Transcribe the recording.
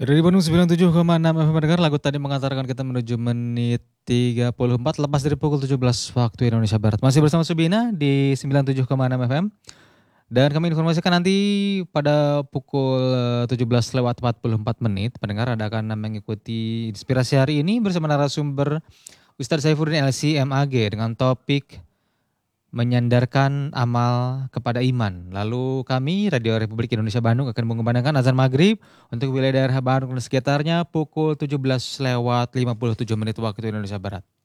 Dari Bandung 97,6 FM mendengar lagu tadi mengantarkan kita menuju menit 34 lepas dari pukul 17 waktu Indonesia Barat. Masih bersama Subina di 97,6 FM. Dan kami informasikan nanti pada pukul 17 lewat 44 menit pendengar ada akan mengikuti inspirasi hari ini bersama narasumber Ustadz Saifuddin LC MAG dengan topik menyandarkan amal kepada iman. Lalu kami Radio Republik Indonesia Bandung akan mengumandangkan azan maghrib untuk wilayah daerah Bandung dan sekitarnya pukul 17 lewat 57 menit waktu Indonesia Barat.